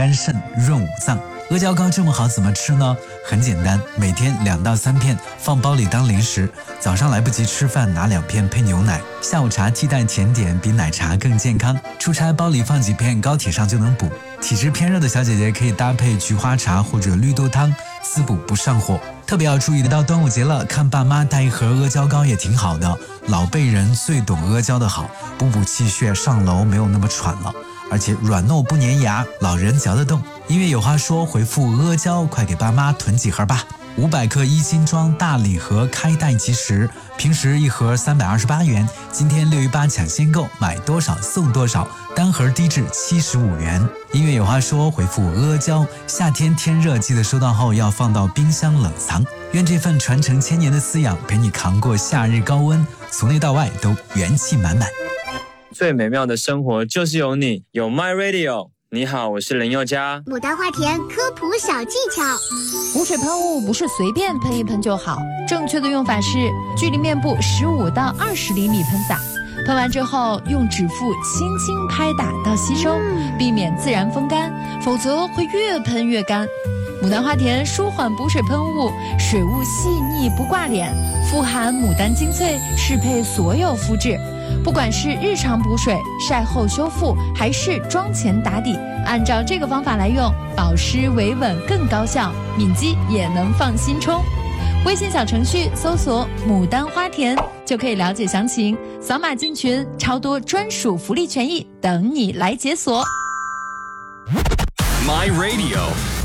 肝肾润五脏。阿胶糕这么好，怎么吃呢？很简单，每天2到3片，放包里当零食。早上来不及吃饭，拿2片配牛奶。下午茶替代甜点，比奶茶更健康。出差包里放几片，高铁上就能补。体质偏热的小姐姐可以搭配菊花茶或者绿豆汤，滋补不上火。特别要注意的，到端午节了，看爸妈带一盒阿胶糕也挺好的。老辈人最懂阿胶的好，补气血，上楼没有那么喘了。而且软糯不粘牙，老人嚼得动。音乐有话说，回复阿胶，快给爸妈囤几盒吧。500克1斤装大礼盒开袋即食，平时一盒328元，今天618抢先购，买多少送多少，单盒低至75元。音乐有话说，回复阿胶，夏天天热，记得收到后要放到冰箱冷藏。愿这份传承1000年的滋养，陪你扛过夏日高温，从内到外都元气满满。 最美妙的生活就是有你，有 My Radio。你好，我是林宥嘉。 牡丹花田科普小技巧： 补水喷雾不是随便喷一喷就好，正确的用法是距离面部15到20厘米喷洒，喷完之后用指腹轻轻拍打到吸收，避免自然风干，否则会越喷越干。牡丹花田舒缓补水喷雾，水雾细腻不挂脸，富含牡丹精粹，适配所有肤质。不管是日常补水、晒后修复，还是妆前打底，按照这个方法来用，保湿维稳更高效，敏肌也能放心冲。微信小程序搜索牡丹花田就可以了解详情，扫码进群，超多专属福利权益等你来解锁。 My Radio